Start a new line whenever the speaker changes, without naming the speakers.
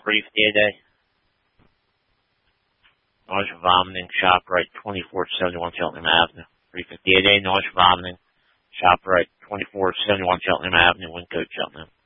$3.50 a day. Nausea, vomiting, ShopRite, 2471 Cheltenham Avenue. $3.50 a day. Nausea, vomiting, ShopRite, 2471 Cheltenham Avenue, Wyncote, Cheltenham.